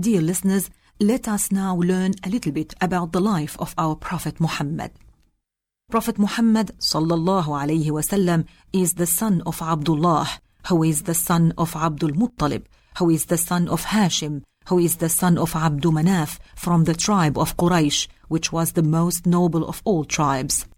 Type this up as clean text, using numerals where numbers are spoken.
Dear listeners, let us now learn a little bit about the life of our Prophet Muhammad. Prophet Muhammad sallallahu alayhi wasallam is the son of Abdullah, who is the son of Abdul Muttalib, who is the son of Hashim, who is the son of Abdu Manaf from the tribe of Quraysh, which was the most noble of all tribes.